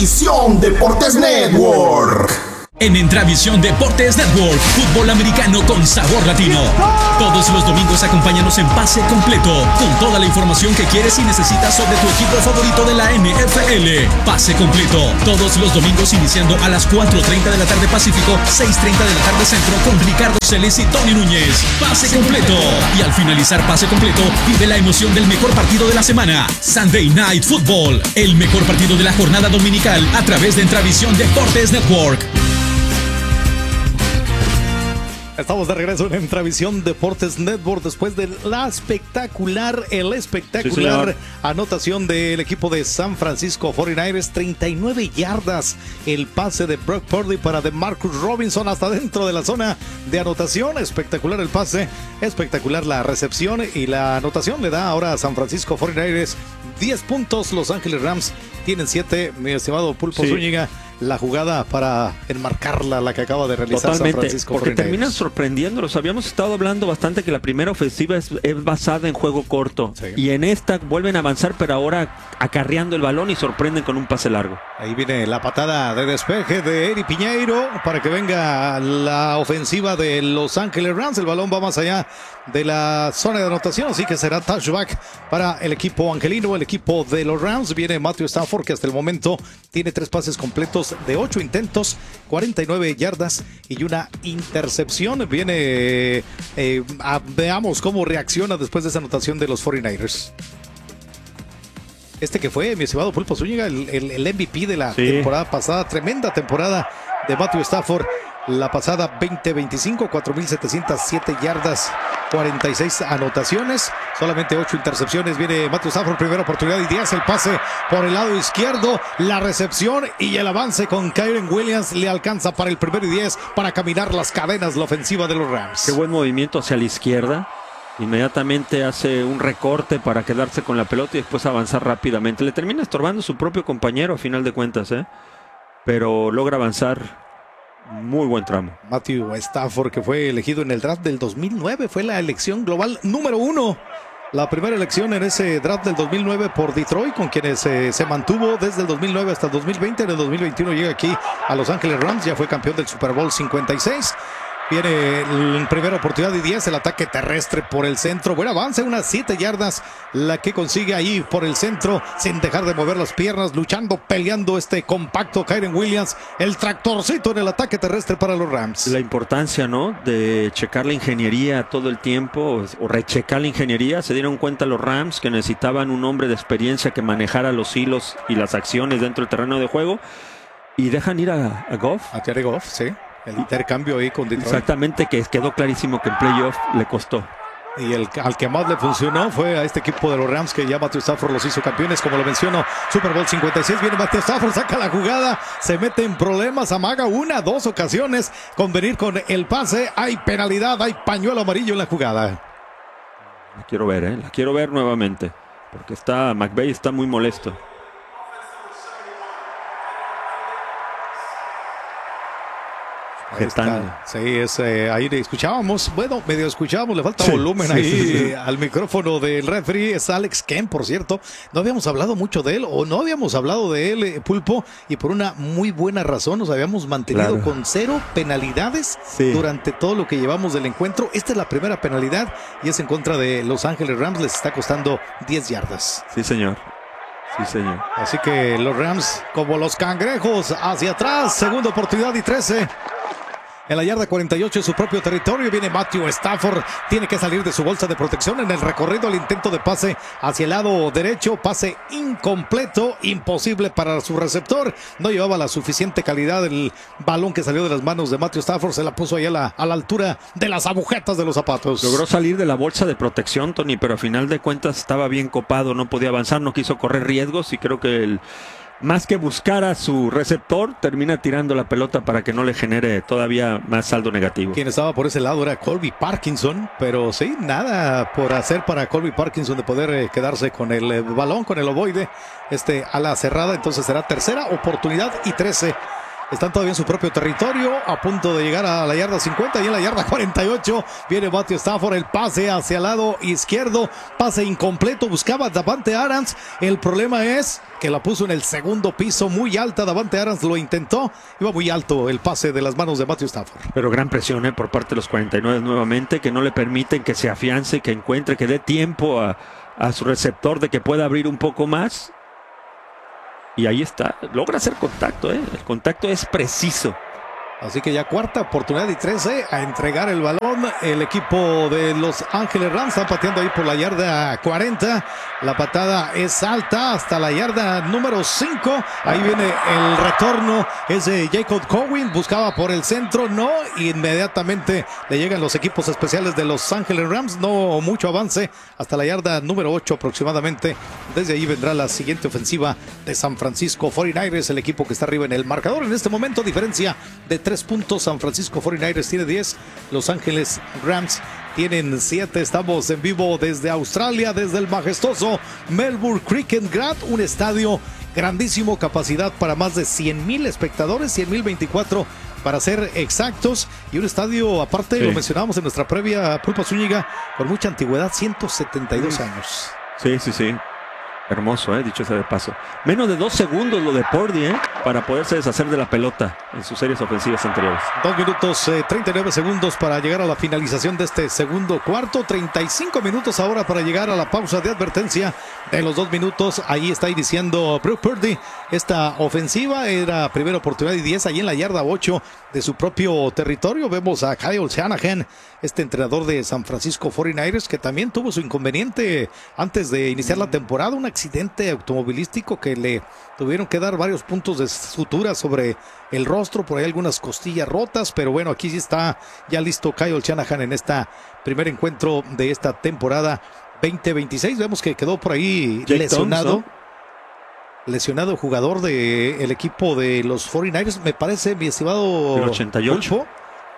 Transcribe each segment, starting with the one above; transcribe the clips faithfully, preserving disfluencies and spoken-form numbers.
Entravisión Deportes Network. En Entravisión Deportes Network, fútbol americano con sabor latino. Todos los domingos acompáñanos en Pase Completo, con toda la información que quieres y necesitas sobre tu equipo favorito de la N F L. Pase Completo, todos los domingos iniciando a las cuatro treinta de la tarde Pacífico, seis treinta de la tarde Centro, con Ricardo Celis y Tony Núñez. Pase Completo. Y al finalizar Pase Completo, vive la emoción del mejor partido de la semana. Sunday Night Football, el mejor partido de la jornada dominical a través de Entravisión Deportes Network. Estamos de regreso en Entravisión Deportes Network después de la espectacular, el espectacular sí, anotación del equipo de San Francisco cuarenta y nueve ers, treinta y nueve yardas, el pase de Brock Purdy para DeMarcus Robinson hasta dentro de la zona de anotación. Espectacular el pase, espectacular la recepción y la anotación le da ahora a San Francisco cuarenta y nueve ers diez puntos. Los Ángeles Rams tienen siete, mi estimado Pulpo sí. Zúñiga. La jugada para enmarcarla, la que acaba de realizar Totalmente, San Francisco. Porque terminan sorprendiéndolos. Habíamos estado hablando bastante que la primera ofensiva es, es basada en juego corto. Sí. Y en esta vuelven a avanzar, pero ahora acarreando el balón y sorprenden con un pase largo. Ahí viene la patada de despeje de Eri Piñeiro para que venga la ofensiva de Los Ángeles Rams. El balón va más allá de la zona de anotación, así que será touchback para el equipo angelino, el equipo de los Rams. Viene Matthew Stafford, que hasta el momento tiene tres pases completos de ocho intentos, cuarenta y nueve yardas y una intercepción. Viene, eh, a, veamos cómo reacciona después de esa anotación de los cuarenta y nueve ers. Este que fue, mi estimado Pulpo Zúñiga, el, el, el M V P de la sí. temporada pasada, tremenda temporada de Matthew Stafford. La pasada veinte veinticinco, cuatro mil setecientas siete yardas, cuarenta y seis anotaciones, solamente ocho intercepciones. Viene Matthew Stafford, primera oportunidad y diez, el pase por el lado izquierdo, la recepción y el avance con Kyren Williams le alcanza para el primero y diez para caminar las cadenas la ofensiva de los Rams. Qué buen movimiento hacia la izquierda. Inmediatamente hace un recorte para quedarse con la pelota y después avanzar rápidamente. Le termina estorbando su propio compañero a final de cuentas, ¿eh? Pero logra avanzar. Muy buen tramo. Matthew Stafford, que fue elegido en el draft del dos mil nueve, fue la elección global número uno. La primera elección en ese draft del dos mil nueve por Detroit, con quienes eh, se mantuvo desde el dos mil nueve hasta el dos mil veinte. En el dos mil veintiuno llega aquí a Los Ángeles Rams, ya fue campeón del Super Bowl cincuenta y seis. Viene en primera oportunidad y diez, el ataque terrestre por el centro. Buen avance, unas siete yardas la que consigue ahí por el centro, sin dejar de mover las piernas, luchando, peleando este compacto Kyren Williams, el tractorcito en el ataque terrestre para los Rams. La importancia, ¿no?, de checar la ingeniería todo el tiempo, o rechecar la ingeniería. Se dieron cuenta los Rams que necesitaban un hombre de experiencia que manejara los hilos y las acciones dentro del terreno de juego, y dejan ir a, a Goff. A Jared Goff, sí. El intercambio ahí con Detroit. Exactamente, que quedó clarísimo que en playoff le costó. Y el al que más le funcionó fue a este equipo de los Rams, que ya Matthew Stafford los hizo campeones, como lo menciono. Super Bowl cincuenta y seis, viene Matthew Stafford, saca la jugada, se mete en problemas, amaga una, dos ocasiones con venir con el pase. Hay penalidad, hay pañuelo amarillo en la jugada. La quiero ver, ¿eh? La quiero ver nuevamente, porque está McVay está muy molesto. Está, sí, es, eh, ahí escuchábamos, bueno, medio escuchábamos, le falta sí, volumen sí, ahí sí, sí. al micrófono del referee. Es Alex Kemp, por cierto. No habíamos hablado mucho de él, o no habíamos hablado de él, eh, Pulpo, y por una muy buena razón. Nos habíamos mantenido claro. con cero penalidades sí. durante todo lo que llevamos del encuentro. Esta es la primera penalidad y es en contra de Los Ángeles Rams. Les está costando diez yardas. Sí, señor. Sí, señor. Así que los Rams, como los cangrejos, hacia atrás. Segunda oportunidad y trece. En la yarda cuarenta y ocho en su propio territorio viene Matthew Stafford, tiene que salir de su bolsa de protección en el recorrido, el intento de pase hacia el lado derecho, pase incompleto, imposible para su receptor, no llevaba la suficiente calidad el balón que salió de las manos de Matthew Stafford, se la puso ahí a la, a la altura de las agujetas de los zapatos. Logró salir de la bolsa de protección, Tony, pero a final de cuentas estaba bien copado, no podía avanzar, no quiso correr riesgos y creo que el... más que buscar a su receptor, termina tirando la pelota para que no le genere todavía más saldo negativo. Quien estaba por ese lado era Colby Parkinson, pero sí, nada por hacer para Colby Parkinson de poder eh, quedarse con el eh, balón, con el ovoide, este ala cerrada. Entonces será tercera oportunidad y trece. Están todavía en su propio territorio, a punto de llegar a la yarda cincuenta y en la yarda cuarenta y ocho viene Matthew Stafford, el pase hacia el lado izquierdo, pase incompleto, buscaba a Davante Adams. El problema es que la puso en el segundo piso, muy alta. Davante Adams lo intentó, iba muy alto el pase de las manos de Matthew Stafford. Pero gran presión, ¿eh? Por parte de los cuarenta y nueve nuevamente, que no le permiten que se afiance, que encuentre, que dé tiempo a, a su receptor de que pueda abrir un poco más. Y ahí está, logra hacer contacto, ¿eh? El contacto es preciso. Así que ya cuarta oportunidad y trece a entregar el balón. El equipo de Los Ángeles Rams está pateando ahí por la yarda cuarenta. La patada es alta hasta la yarda número cinco. Ahí viene el retorno. Es de Jacob Cowing. Buscaba por el centro. No. Inmediatamente le llegan los equipos especiales de Los Ángeles Rams. No mucho avance hasta la yarda número ocho aproximadamente. Desde ahí vendrá la siguiente ofensiva de San Francisco cuarenta y nueve. El equipo que está arriba en el marcador. En este momento diferencia de tres puntos. San Francisco cuarenta y nueve tiene diez. Los Ángeles Rams tienen siete. Estamos en vivo desde Australia, desde el majestuoso Melbourne Cricket Ground, un estadio grandísimo, capacidad para más de cien mil espectadores, cien mil veinticuatro para ser exactos, y un estadio aparte, sí, lo mencionábamos en nuestra previa, Pulpa Zúñiga, con mucha antigüedad, ciento setenta y dos años. Sí, sí, sí. Hermoso, ¿eh? Dicho sea de paso. Menos de dos segundos lo de Purdy, ¿eh? Para poderse deshacer de la pelota en sus series ofensivas anteriores. Dos minutos, eh, treinta y nueve segundos para llegar a la finalización de este segundo cuarto. treinta y cinco minutos ahora para llegar a la pausa de advertencia de los dos minutos. Ahí está iniciando Brock Purdy. Esta ofensiva era primera oportunidad y diez, ahí en la yarda ocho de su propio territorio. Vemos a Kyle Shanahan, este entrenador de San Francisco cuarenta y nueve, que también tuvo su inconveniente antes de iniciar la temporada, un accidente automovilístico que le tuvieron que dar varios puntos de sutura sobre el rostro, por ahí algunas costillas rotas, pero bueno, aquí sí está ya listo Kyle Shanahan en este primer encuentro de esta temporada veinte veintiséis. Vemos que quedó por ahí Jake lesionado. Thompson. Lesionado jugador del equipo de los cuarenta y nueve, me parece, mi estimado el ochenta y ocho. Pulpo.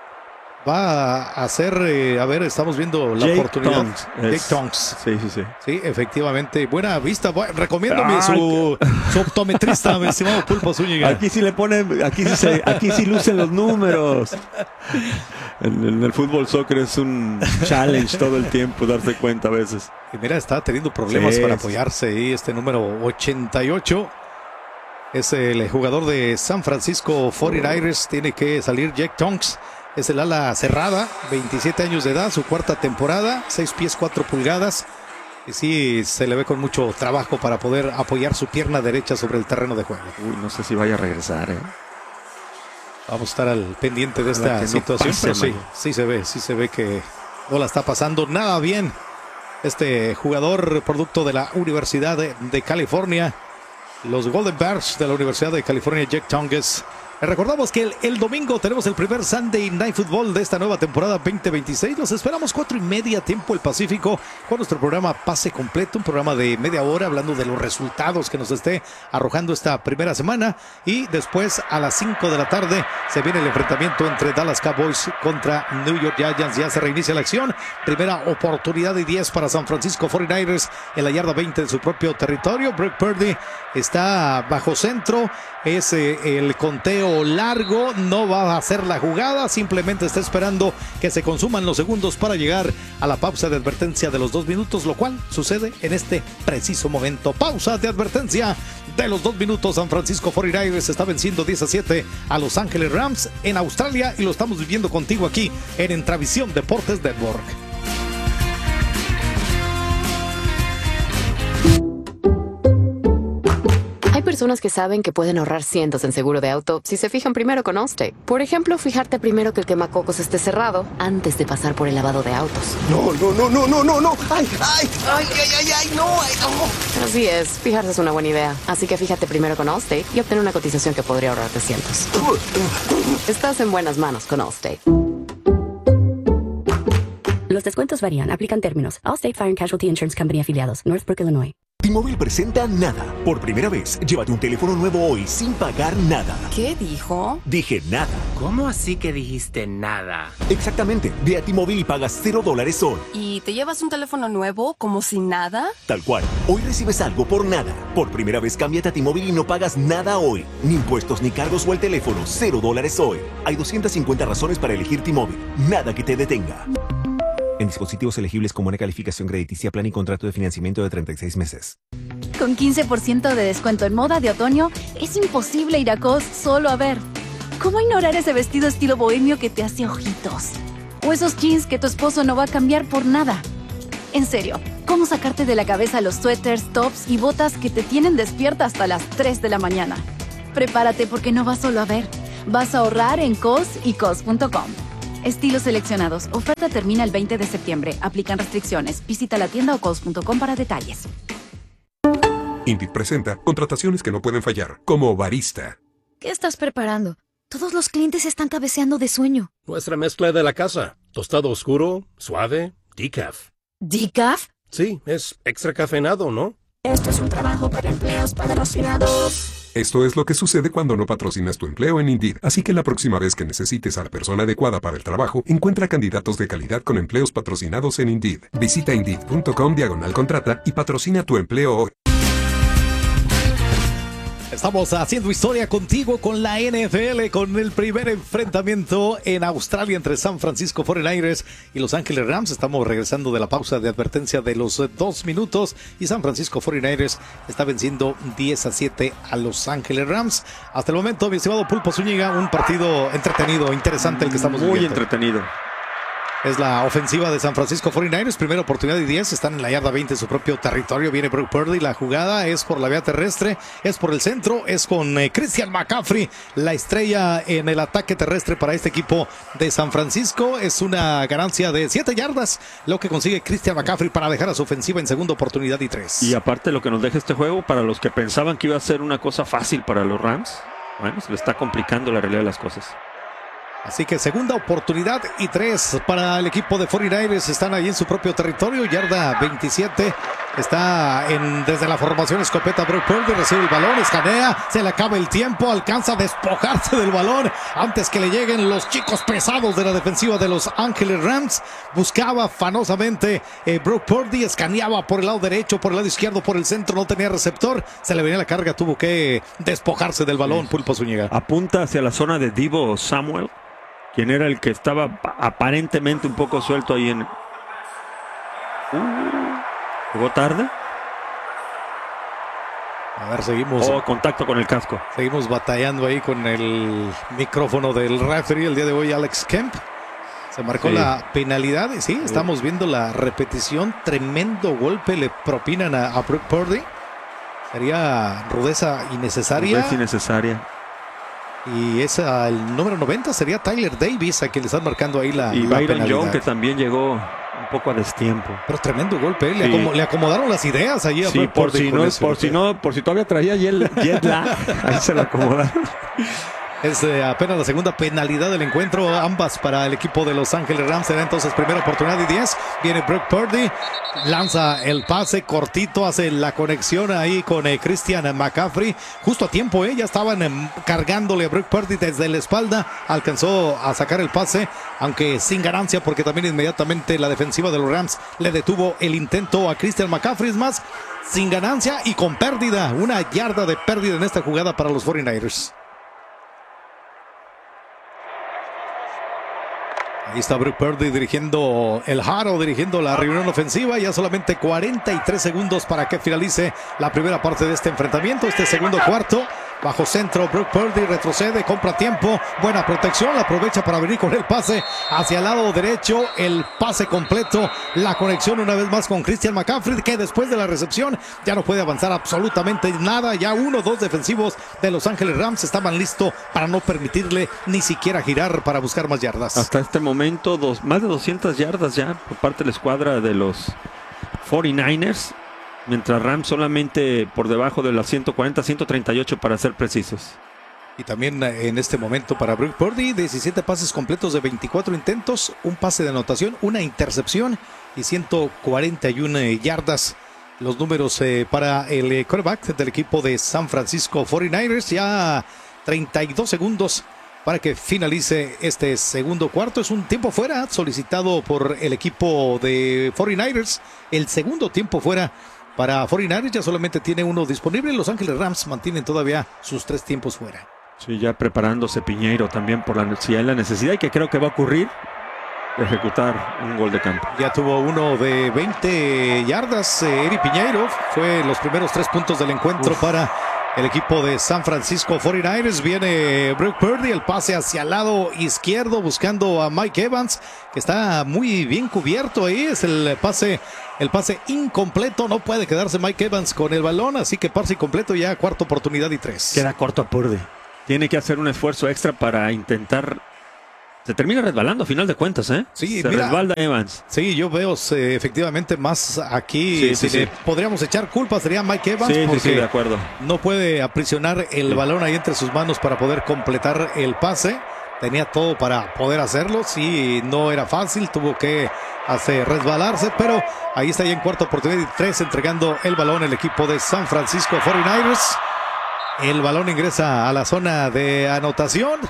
Va a hacer, eh, a ver, estamos viendo la Jake oportunidad. Tonks. Jake Es, Tonks. Sí, sí, sí. Sí, efectivamente. Buena vista. Bueno, recomiendo ah, su, su optometrista, mi estimado Pulpo Zúñiga. Aquí sí le ponen, aquí sí, se, aquí sí lucen los números. En, en el fútbol soccer es un challenge todo el tiempo, darse cuenta a veces. Y mira, está teniendo problemas sí, para apoyarse. Y este número ochenta y ocho es el jugador de San Francisco cuarenta y nueve. Tiene que salir Jake Tonks. Es el ala cerrada, veintisiete años de edad, su cuarta temporada, seis pies cuatro pulgadas. Y sí, se le ve con mucho trabajo para poder apoyar su pierna derecha sobre el terreno de juego. Uy, no sé si vaya a regresar, ¿eh? Vamos a estar al pendiente de esta situación, no pase, pero sí, sí se ve, sí se ve que no la está pasando nada bien. Este jugador, producto de la Universidad de, de California, los Golden Bears de la Universidad de California, Jake Tonks. Recordamos que el, el domingo tenemos el primer Sunday Night Football de esta nueva temporada veinte veintiséis. Los esperamos cuatro y media tiempo el Pacífico con nuestro programa Pase Completo, un programa de media hora hablando de los resultados que nos esté arrojando esta primera semana. Y después a las cinco de la tarde se viene el enfrentamiento entre Dallas Cowboys contra New York Giants. Ya se reinicia la acción. Primera oportunidad y diez para San Francisco cuarenta y nueve en la yarda veinte de su propio territorio. Brock Purdy está bajo centro. Es eh, el conteo largo, no va a hacer la jugada, simplemente está esperando que se consuman los segundos para llegar a la pausa de advertencia de los dos minutos, lo cual sucede en este preciso momento. Pausa de advertencia de los dos minutos. San Francisco cuarenta y nueve se está venciendo diez a siete a Los Ángeles Rams en Australia y lo estamos viviendo contigo aquí en Entravisión Deportes Network. Hay personas que saben que pueden ahorrar cientos en seguro de auto si se fijan primero con Allstate. Por ejemplo, fijarte primero que el quemacocos esté cerrado antes de pasar por el lavado de autos. No, no, no, no, no, no, no. Ay, ay, ay, ay, ay, ay, no, ay, no. Así es, fijarse es una buena idea. Así que fíjate primero con Allstate y obtén una cotización que podría ahorrarte cientos. Estás en buenas manos con Allstate. Los descuentos varían, aplican términos. Allstate Fire and Casualty Insurance Company afiliados, Northbrook, Illinois. T-Mobile presenta Nada. Por primera vez, llévate un teléfono nuevo hoy sin pagar nada. ¿Qué dijo? Dije nada. ¿Cómo así que dijiste nada? Exactamente. Ve a T-Mobile y pagas cero dólares hoy. ¿Y te llevas un teléfono nuevo como si nada? Tal cual. Hoy recibes algo por nada. Por primera vez, cámbiate a T-Mobile y no pagas nada hoy. Ni impuestos, ni cargos o el teléfono. Cero dólares hoy. Hay doscientas cincuenta razones para elegir T-Mobile. Nada que te detenga. En dispositivos elegibles con buena calificación crediticia, plan y contrato de financiamiento de treinta y seis meses. Con quince por ciento de descuento en moda de otoño, es imposible ir a Cos solo a ver. ¿Cómo ignorar ese vestido estilo bohemio que te hace ojitos? O esos jeans que tu esposo no va a cambiar por nada. En serio, ¿cómo sacarte de la cabeza los suéteres, tops y botas que te tienen despierta hasta las tres de la mañana? Prepárate porque no vas solo a ver. Vas a ahorrar en Cos y Cos punto com. Estilos seleccionados. Oferta termina el veinte de septiembre. Aplican restricciones. Visita la tienda o cos punto com para detalles. Indeed presenta contrataciones que no pueden fallar, como barista. ¿Qué estás preparando? Todos los clientes están cabeceando de sueño. Nuestra mezcla de la casa. Tostado oscuro, suave, decaf. ¿Decaf? Sí, es extra cafeinado, ¿no? Esto es un trabajo para empleos patrocinados. Esto es lo que sucede cuando no patrocinas tu empleo en Indeed. Así que la próxima vez que necesites a la persona adecuada para el trabajo, encuentra candidatos de calidad con empleos patrocinados en Indeed. Visita Indeed punto com diagonal contrata y patrocina tu empleo hoy. Estamos haciendo historia contigo con la N F L, con el primer enfrentamiento en Australia entre San Francisco cuarenta y nueve ers y Los Ángeles Rams. Estamos regresando de la pausa de advertencia de los dos minutos y San Francisco cuarenta y nueve ers está venciendo diez a siete a Los Ángeles Rams. Hasta el momento, mi estimado Pulpo Zúñiga, un partido entretenido, interesante el que estamos Muy viviendo. Muy entretenido. Es la ofensiva de San Francisco cuarenta y nueve ers, primera oportunidad y diez, están en la yarda veinte de su propio territorio, viene Brock Purdy, la jugada es por la vía terrestre, es por el centro, es con eh, Christian McCaffrey, la estrella en el ataque terrestre para este equipo de San Francisco, es una ganancia de siete yardas, lo que consigue Christian McCaffrey para dejar a su ofensiva en segunda oportunidad y tres. Y aparte lo que nos deja este juego, para los que pensaban que iba a ser una cosa fácil para los Rams, bueno, se le está complicando la realidad de las cosas. Así que segunda oportunidad y tres para el equipo de cuarenta y nueve ers. Están ahí en su propio territorio, yarda veintisiete. Está en, desde la formación escopeta Brock Purdy, recibe el balón, escanea, se le acaba el tiempo, alcanza a despojarse del balón antes que le lleguen los chicos pesados de la defensiva de Los Ángeles Rams. Buscaba afanosamente eh, Brock Purdy, escaneaba por el lado derecho, por el lado izquierdo, por el centro, no tenía receptor, se le venía la carga, tuvo que despojarse del balón. Sí. Pulpo Zúñiga. Apunta hacia la zona de Deebo Samuel, quien era el que estaba aparentemente un poco suelto ahí en... Uh, ¿Llegó tarde? A ver, seguimos. Oh, contacto con el casco. Seguimos batallando ahí con el micrófono del referee el día de hoy, Alex Kemp. Se marcó sí. la penalidad y sí, sí, estamos viendo la repetición. Tremendo golpe le propinan a, a Brock Purdy. Sería rudeza innecesaria. Rudeza innecesaria. Y es el número noventa, sería Tyler Davis a quien le están marcando ahí la, y la Byron penalidad. Jones, que también llegó un poco a destiempo. Pero tremendo golpe, ¿eh? le, sí. acom le acomodaron las ideas allí a sí, por si no, por si no, por si todavía traía jet, jet lag, ahí se lo acomodaron. Es eh, apenas la segunda penalidad del encuentro, ambas para el equipo de Los Ángeles Rams. Será entonces primera oportunidad y diez. Viene Brock Purdy, lanza el pase cortito, hace la conexión ahí con eh, Christian McCaffrey. Justo a tiempo, eh, ya estaban eh, cargándole a Brock Purdy desde la espalda. Alcanzó a sacar el pase, aunque sin ganancia, porque también inmediatamente la defensiva de los Rams le detuvo el intento a Christian McCaffrey. Es más, sin ganancia y con pérdida. Una yarda de pérdida en esta jugada para los cuarenta y nueve ers. Ahí está Brock Purdy dirigiendo el Haro, dirigiendo la reunión ofensiva. Ya solamente cuarenta y tres segundos para que finalice la primera parte de este enfrentamiento. Este segundo cuarto, bajo centro, Brock Purdy retrocede, compra tiempo, buena protección, la aprovecha para venir con el pase hacia el lado derecho. El pase completo, la conexión una vez más con Christian McCaffrey, que después de la recepción ya no puede avanzar absolutamente nada. Ya uno o dos defensivos de Los Ángeles Rams estaban listos para no permitirle ni siquiera girar para buscar más yardas. Hasta este momento Dos, más de doscientas yardas ya por parte de la escuadra de los cuarenta y nueve ers, mientras Rams solamente por debajo de las ciento cuarenta, ciento treinta y ocho para ser precisos. Y también en este momento para Brock Purdy, diecisiete pases completos de veinticuatro intentos, un pase de anotación, una intercepción y ciento cuarenta y una yardas los números eh, para el eh, quarterback del equipo de San Francisco cuarenta y nueve ers. Ya treinta y dos segundos para que finalice este segundo cuarto. Es un tiempo fuera solicitado por el equipo de cuarenta y nueve ers. El segundo tiempo fuera para cuarenta y nueve ers, ya solamente tiene uno disponible. Los Ángeles Rams mantienen todavía sus tres tiempos fuera. Sí, ya preparándose Piñeiro también por la, si hay la necesidad, y que creo que va a ocurrir, de ejecutar un gol de campo. Ya tuvo uno de veinte yardas. eh, Eri Piñeiro fue los primeros tres puntos del encuentro Uf. para el equipo de San Francisco cuarenta y nueve ers. Viene Brock Purdy, el pase hacia el lado izquierdo buscando a Mike Evans, que está muy bien cubierto ahí. Es el pase, el pase incompleto. No puede quedarse Mike Evans con el balón, así que pase incompleto, ya cuarta oportunidad y tres. Queda corto a Purdy. Tiene que hacer un esfuerzo extra para intentar. Se termina resbalando a final de cuentas, ¿eh? Sí, se mira, resbalda Evans. Sí, yo veo eh, efectivamente más aquí. Sí, si sí, le sí. podríamos echar culpa sería Mike Evans, Sí, porque sí, sí, de acuerdo. no puede aprisionar el Sí. balón ahí entre sus manos para poder completar el pase. Tenía todo para poder hacerlo. Sí, no era fácil, tuvo que hacer resbalarse, pero ahí está ya en cuarta oportunidad y tres, entregando el balón el equipo de San Francisco cuarenta y nueve ers. El balón ingresa a la zona de anotación.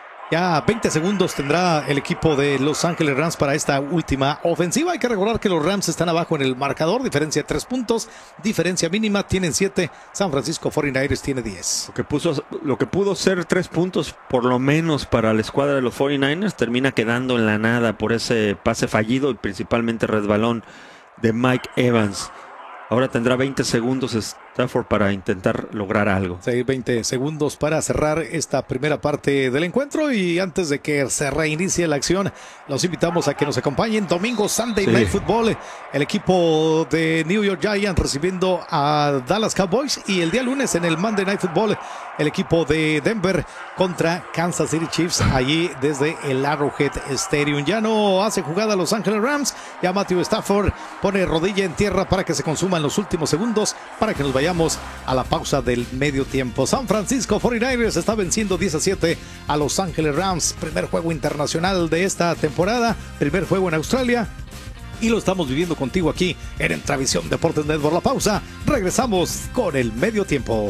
Ya veinte segundos tendrá el equipo de Los Ángeles Rams para esta última ofensiva. Hay que recordar que los Rams están abajo en el marcador, diferencia de tres puntos, diferencia mínima, tienen siete. San Francisco cuarenta y nueve ers tiene diez. Lo que, puso, lo que pudo ser tres puntos por lo menos para la escuadra de los cuarenta y nueve ers termina quedando en la nada por ese pase fallido y principalmente resbalón de Mike Evans. Ahora tendrá veinte segundos Stafford para intentar lograr algo. Sí, veinte segundos para cerrar esta primera parte del encuentro, y antes de que se reinicie la acción, los invitamos a que nos acompañen domingo Sunday Sí. Night Football, el equipo de New York Giants recibiendo a Dallas Cowboys, y el día lunes en el Monday Night Football el equipo de Denver contra Kansas City Chiefs, allí desde el Arrowhead Stadium. Ya no hace jugada Los Ángeles Rams, ya Matthew Stafford pone rodilla en tierra para que se consuman los últimos segundos, para que nos vayamos a la pausa del medio tiempo. San Francisco cuarenta y nueve ers está venciendo diez a siete a Los Ángeles Rams, primer juego internacional de esta temporada, primer juego en Australia, y lo estamos viviendo contigo aquí en Entravisión Deportes Network. La pausa, regresamos con el medio tiempo.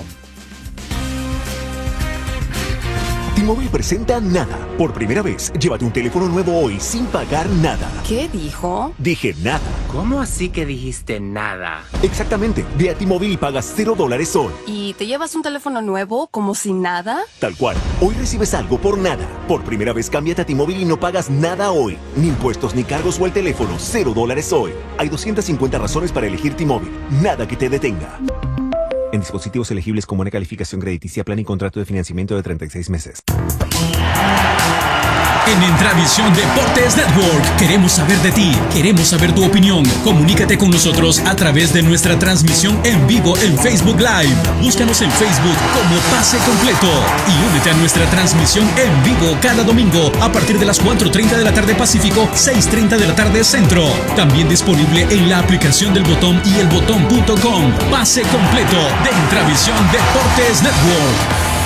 T-Mobile presenta Nada. Por primera vez, llévate un teléfono nuevo hoy sin pagar nada. ¿Qué dijo? Dije nada. ¿Cómo así que dijiste nada? Exactamente. Ve a T-Mobile y pagas cero dólares hoy. ¿Y te llevas un teléfono nuevo como si nada? Tal cual. Hoy recibes algo por nada. Por primera vez, cámbiate a T-Mobile y no pagas nada hoy. Ni impuestos ni cargos o el teléfono. Cero dólares hoy. Hay doscientas cincuenta razones para elegir T-Mobile. Nada que te detenga. En dispositivos elegibles con buena calificación crediticia, plan y contrato de financiamiento de treinta y seis meses. En Entravisión Deportes Network queremos saber de ti, queremos saber tu opinión. Comunícate con nosotros a través de nuestra transmisión en vivo en Facebook Live. Búscanos en Facebook como Pase Completo y únete a nuestra transmisión en vivo cada domingo a partir de las cuatro treinta de la tarde Pacífico, seis treinta de la tarde Centro. También disponible en la aplicación del Botón y el botón punto com. Pase Completo de Entravisión Deportes Network.